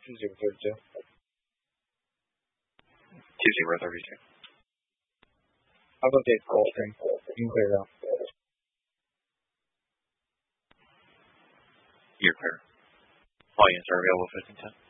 40죠. 2-0-32. Aggregate scoring in favor. You're clear. All units are available for consent.